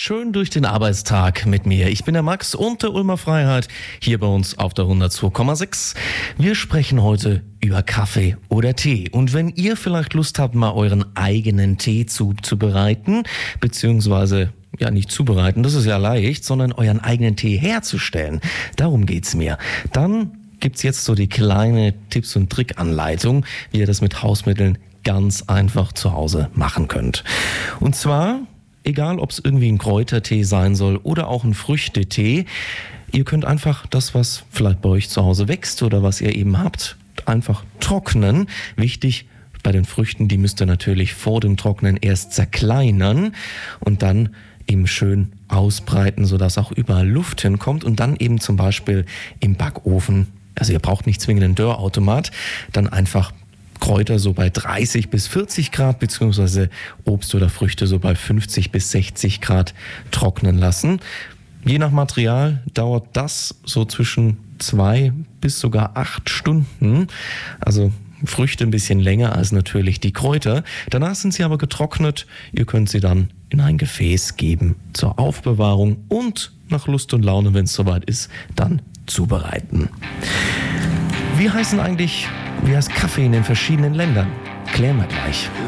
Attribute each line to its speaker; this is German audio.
Speaker 1: schön durch den Arbeitstag mit mir. Ich bin der Max und der Ulmer Freiheit hier bei uns auf der 102,6. Wir sprechen heute über Kaffee oder Tee. Und wenn ihr vielleicht Lust habt, mal euren eigenen Tee zuzubereiten, beziehungsweise nicht zubereiten, das ist ja leicht, sondern euren eigenen Tee herzustellen, darum geht's mir. Dann gibt's jetzt so die kleine Tipps- und Trick-Anleitung, wie ihr das mit Hausmitteln ganz einfach zu Hause machen könnt. Und zwar, egal ob es irgendwie ein Kräutertee sein soll oder auch ein Früchtetee, ihr könnt einfach das, was vielleicht bei euch zu Hause wächst oder was ihr eben habt, einfach trocknen. Wichtig bei den Früchten, die müsst ihr natürlich vor dem Trocknen erst zerkleinern und dann eben schön ausbreiten, sodass auch überall Luft hinkommt und dann eben zum Beispiel im Backofen, also ihr braucht nicht zwingend einen Dörrautomat, dann einfach Kräuter so bei 30 bis 40 Grad, beziehungsweise Obst oder Früchte so bei 50 bis 60 Grad trocknen lassen. Je nach Material dauert das so zwischen 2 bis sogar 8 Stunden. Also Früchte ein bisschen länger als natürlich die Kräuter. Danach sind sie aber getrocknet. Ihr könnt sie dann in ein Gefäß geben zur Aufbewahrung und nach Lust und Laune, wenn es soweit ist, dann zubereiten. Wie heißt Kaffee in den verschiedenen Ländern? Klären wir gleich.